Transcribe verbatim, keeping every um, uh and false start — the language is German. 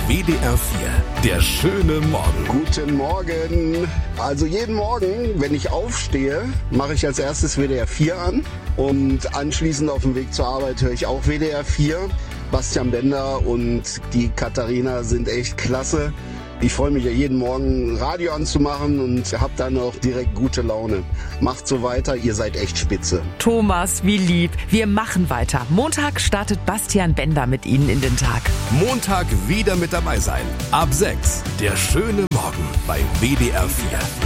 W D R vier, der schöne Morgen. Guten Morgen. Also jeden Morgen, wenn ich aufstehe, mache ich als erstes W D R vier an. Und anschließend auf dem Weg zur Arbeit höre ich auch W D R vier. Bastian Bender und die Katharina sind echt klasse. Ich freue mich ja jeden Morgen Radio anzumachen und habe dann auch direkt gute Laune. Macht so weiter, ihr seid echt spitze. Thomas, wie lieb. Wir machen weiter. Montag startet Bastian Bender mit Ihnen in den Tag. Montag wieder mit dabei sein. Ab sechs, der schöne Morgen bei W D R vier.